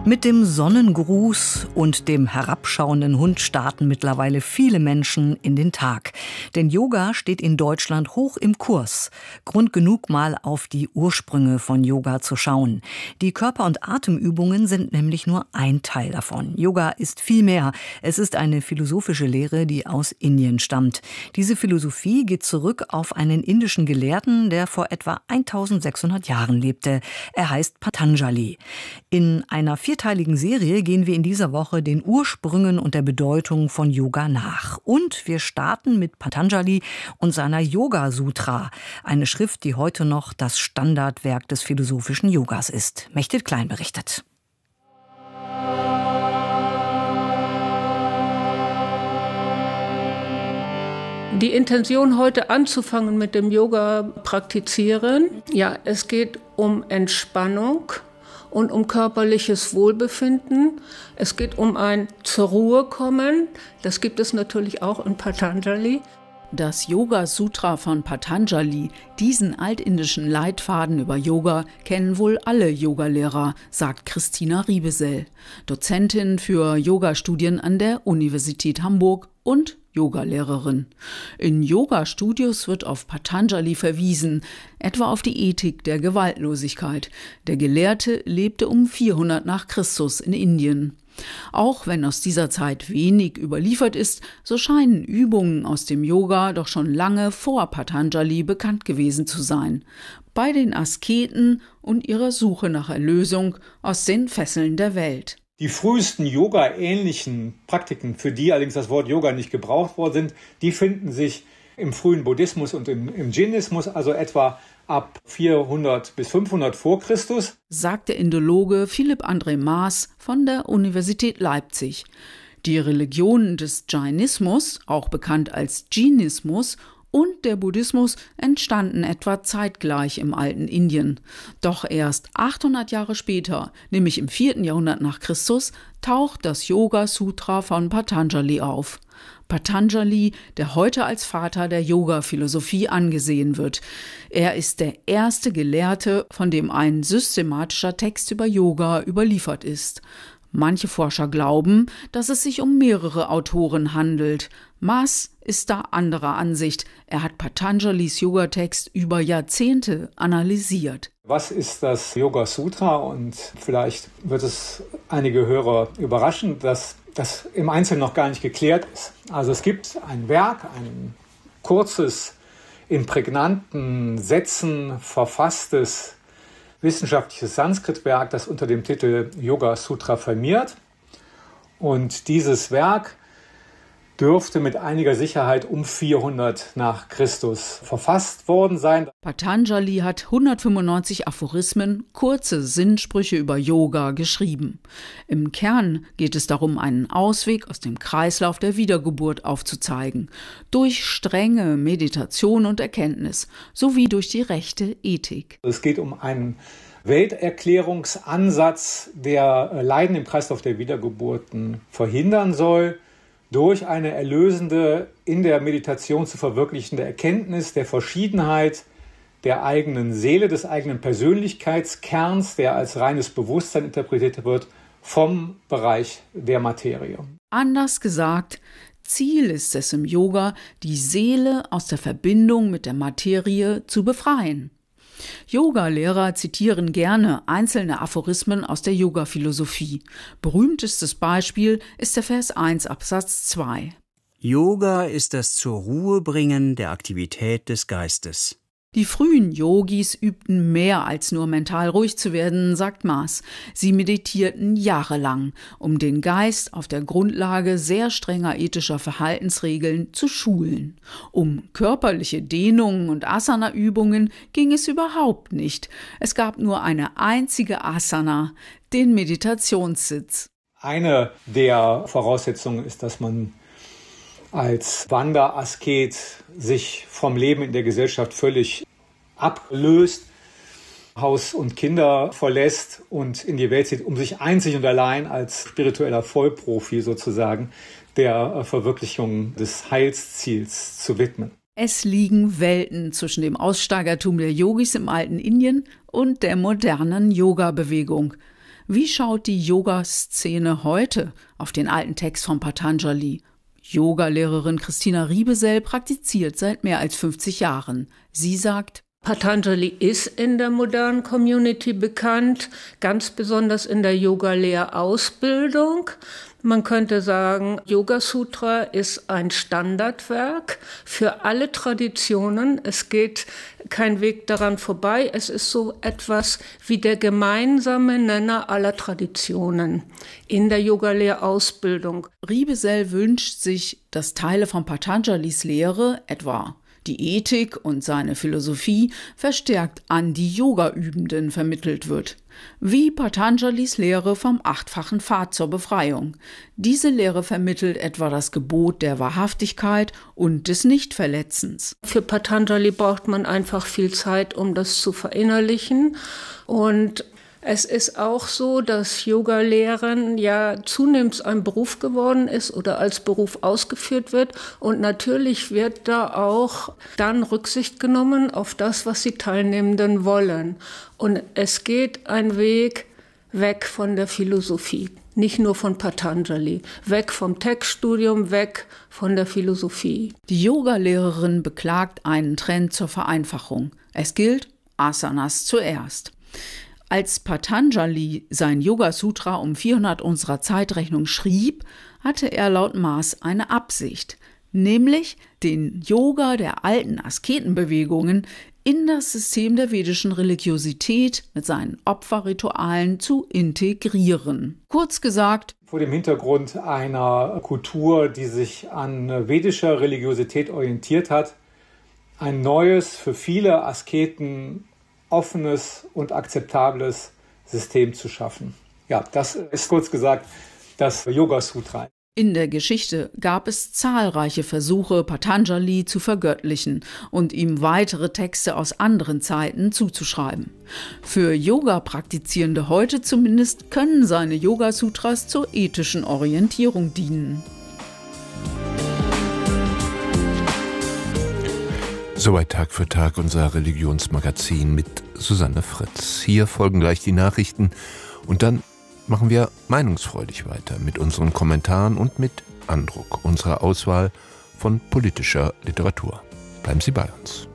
Mit dem Sonnengruß und dem herabschauenden Hund starten mittlerweile viele Menschen in den Tag. Denn Yoga steht in Deutschland hoch im Kurs. Grund genug, mal auf die Ursprünge von Yoga zu schauen. Die Körper- und Atemübungen sind nämlich nur ein Teil davon. Yoga ist viel mehr. Es ist eine philosophische Lehre, die aus Indien stammt. Diese Philosophie geht zurück auf einen indischen Gelehrten, der vor etwa 1600 Jahren lebte. Er heißt Patanjali. In einer vierteiligen Serie gehen wir in dieser Woche den Ursprüngen und der Bedeutung von Yoga nach. Und wir starten mit Patanjali und seiner Yoga Sutra, eine Schrift, die heute noch das Standardwerk des philosophischen Yogas ist. Mechthild Klein berichtet. Die Intention, heute anzufangen mit dem Yoga praktizieren, ja, es geht um Entspannung und um körperliches Wohlbefinden. Es geht um ein zur Ruhe kommen. Das gibt es natürlich auch in Patanjali. Das Yoga Sutra von Patanjali, diesen altindischen Leitfaden über Yoga, kennen wohl alle Yogalehrer, sagt Christina Riebesell, Dozentin für Yogastudien an der Universität Hamburg und Yogalehrerin. In Yoga-Studios wird auf Patanjali verwiesen, etwa auf die Ethik der Gewaltlosigkeit. Der Gelehrte lebte um 400 nach Christus in Indien. Auch wenn aus dieser Zeit wenig überliefert ist, so scheinen Übungen aus dem Yoga doch schon lange vor Patanjali bekannt gewesen zu sein. Bei den Asketen und ihrer Suche nach Erlösung aus den Fesseln der Welt. Die frühesten Yoga-ähnlichen Praktiken, für die allerdings das Wort Yoga nicht gebraucht worden sind, die finden sich im frühen Buddhismus und im Jainismus, also etwa ab 400 bis 500 vor Christus, sagt der Indologe Philipp André Maas von der Universität Leipzig. Die Religionen des Jainismus, auch bekannt als Jainismus, und der Buddhismus entstanden etwa zeitgleich im alten Indien. Doch erst 800 Jahre später, nämlich im 4. Jahrhundert nach Christus, taucht das Yoga Sutra von Patanjali auf. Patanjali, der heute als Vater der Yoga-Philosophie angesehen wird. Er ist der erste Gelehrte, von dem ein systematischer Text über Yoga überliefert ist. Manche Forscher glauben, dass es sich um mehrere Autoren handelt. Maas ist da anderer Ansicht. Er hat Patanjalis Yogatext über Jahrzehnte analysiert. Was ist das Yoga Sutra? Und vielleicht wird es einige Hörer überraschen, dass das im Einzelnen noch gar nicht geklärt ist. Also es gibt ein Werk, ein kurzes, in prägnanten Sätzen verfasstes wissenschaftliches Sanskritwerk, das unter dem Titel Yoga Sutra firmiert. Und dieses Werk dürfte mit einiger Sicherheit um 400 nach Christus verfasst worden sein. Patanjali hat 195 Aphorismen, kurze Sinnsprüche über Yoga geschrieben. Im Kern geht es darum, einen Ausweg aus dem Kreislauf der Wiedergeburt aufzuzeigen. Durch strenge Meditation und Erkenntnis, sowie durch die rechte Ethik. Es geht um einen Welterklärungsansatz, der Leiden im Kreislauf der Wiedergeburten verhindern soll, durch eine erlösende, in der Meditation zu verwirklichende Erkenntnis der Verschiedenheit der eigenen Seele, des eigenen Persönlichkeitskerns, der als reines Bewusstsein interpretiert wird, vom Bereich der Materie. Anders gesagt, Ziel ist es im Yoga, die Seele aus der Verbindung mit der Materie zu befreien. Yoga-Lehrer zitieren gerne einzelne Aphorismen aus der Yoga-Philosophie. Berühmtestes Beispiel ist der Vers 1 Absatz 2. Yoga ist das zur Ruhe bringen der Aktivität des Geistes. Die frühen Yogis übten mehr als nur mental ruhig zu werden, sagt Maas. Sie meditierten jahrelang, um den Geist auf der Grundlage sehr strenger ethischer Verhaltensregeln zu schulen. Um körperliche Dehnungen und Asana-Übungen ging es überhaupt nicht. Es gab nur eine einzige Asana, den Meditationssitz. Eine der Voraussetzungen ist, dass man als Wanderasket sich vom Leben in der Gesellschaft völlig ablöst, Haus und Kinder verlässt und in die Welt zieht, um sich einzig und allein als spiritueller Vollprofi sozusagen der Verwirklichung des Heilsziels zu widmen. Es liegen Welten zwischen dem Aussteigertum der Yogis im alten Indien und der modernen Yoga-Bewegung. Wie schaut die Yoga-Szene heute auf den alten Text von Patanjali? Yogalehrerin Christina Riebesell praktiziert seit mehr als 50 Jahren. Sie sagt: Patanjali ist in der modernen Community bekannt, ganz besonders in der Yoga-Lehrausbildung. Man könnte sagen, Yoga Sutra ist ein Standardwerk für alle Traditionen. Es geht kein Weg daran vorbei. Es ist so etwas wie der gemeinsame Nenner aller Traditionen in der Yoga-Lehrausbildung. Riebesell wünscht sich, dass Teile von Patanjalis Lehre, etwa die Ethik und seine Philosophie, verstärkt an die Yoga-Übenden vermittelt wird. Wie Patanjalis Lehre vom 8-fachen Pfad zur Befreiung. Diese Lehre vermittelt etwa das Gebot der Wahrhaftigkeit und des Nichtverletzens. Für Patanjali braucht man einfach viel Zeit, um das zu verinnerlichen. Und es ist auch so, dass Yoga-Lehren ja zunehmend ein Beruf geworden ist oder als Beruf ausgeführt wird. Und natürlich wird da auch dann Rücksicht genommen auf das, was die Teilnehmenden wollen. Und es geht ein Weg weg von der Philosophie, nicht nur von Patanjali, weg vom Textstudium, weg von der Philosophie. Die Yoga-Lehrerin beklagt einen Trend zur Vereinfachung. Es gilt, Asanas zuerst. Als Patanjali sein Yoga-Sutra um 400 unserer Zeitrechnung schrieb, hatte er laut Maas eine Absicht, nämlich den Yoga der alten Asketenbewegungen in das System der vedischen Religiosität mit seinen Opferritualen zu integrieren. Kurz gesagt, vor dem Hintergrund einer Kultur, die sich an vedischer Religiosität orientiert hat, ein neues, für viele Asketen offenes und akzeptables System zu schaffen. Ja, das ist kurz gesagt das Yoga Sutra. In der Geschichte gab es zahlreiche Versuche, Patanjali zu vergöttlichen und ihm weitere Texte aus anderen Zeiten zuzuschreiben. Für Yoga-Praktizierende heute zumindest können seine Yoga-Sutras zur ethischen Orientierung dienen. Soweit Tag für Tag unser Religionsmagazin mit Susanne Fritz. Hier folgen gleich die Nachrichten und dann machen wir meinungsfreudig weiter mit unseren Kommentaren und mit Andruck unserer Auswahl von politischer Literatur. Bleiben Sie bei uns.